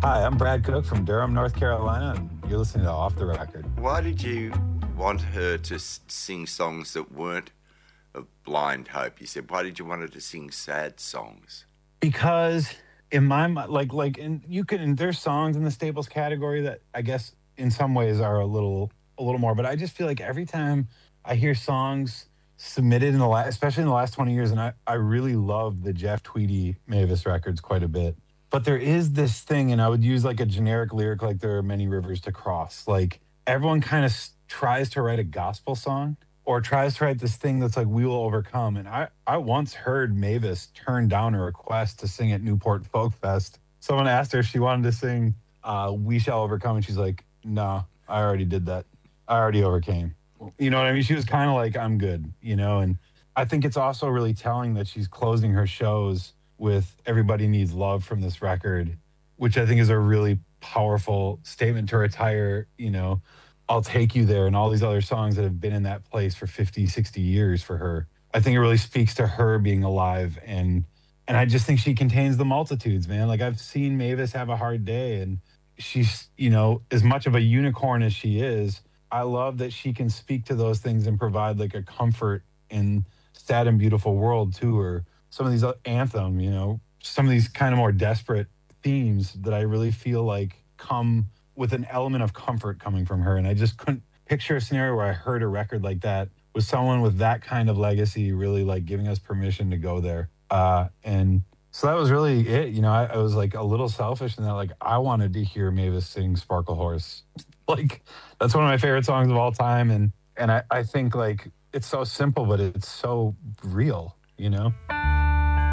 Hi, I'm Brad Cook from Durham, North Carolina, and you're listening to Off the Record. Why did you want her to sing songs that weren't of blind hope? You said, why did you want her to sing sad songs? Because in my and you can and there's songs in the staples category that I guess in some ways are a little more, but I just feel like every time I hear songs submitted in the last, especially in the last 20 years, and I really love the Jeff Tweedy Mavis records quite a bit. But there is this thing, and I would use like a generic lyric like there are many rivers to cross. Like everyone kind of tries to write a gospel song or tries to write this thing that's like we will overcome. And I once heard Mavis turn down a request to sing at Newport Folk Fest. Someone asked her if she wanted to sing "We Shall Overcome," and she's like, "No, I already did that. I already overcame." You know what I mean? She was kind of like, "I'm good," you know. And I think it's also really telling that she's closing her shows with "Everybody Needs Love" from this record, which I think is a really powerful statement to retire, I'll Take You There and all these other songs that have been in that place for 50, 60 years for her. I think it really speaks to her being alive and I just think she contains the multitudes, man. Like I've seen Mavis have a hard day and she's, as much of a unicorn as she is, I love that she can speak to those things and provide like a comfort in sad and beautiful world to her. Some of these anthem, some of these kind of more desperate themes that I really feel like come with an element of comfort coming from her. And I just couldn't picture a scenario where I heard a record like that with someone with that kind of legacy really like giving us permission to go there. And so that was really it. I was like a little selfish in that like I wanted to hear Mavis sing Sparkle Horse. Like that's one of my favorite songs of all time. And I think like it's so simple, but it's so real,